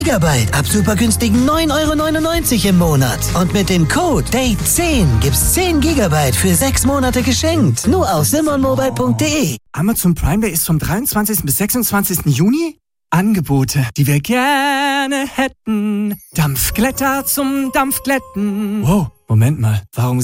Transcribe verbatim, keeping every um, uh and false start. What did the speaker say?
Gigabyte ab super günstigen neun Euro neunundneunzig im Monat. Und mit dem Code Date zehn gibt's zehn Gigabyte für sechs Monate geschenkt. Nur auf simon-mobile punkt de. Amazon Prime Day ist vom dreiundzwanzigsten bis sechsundzwanzigsten Juni. Angebote, die wir gerne hätten. Dampfglätter zum Dampfglätten. Wow, Moment mal, warum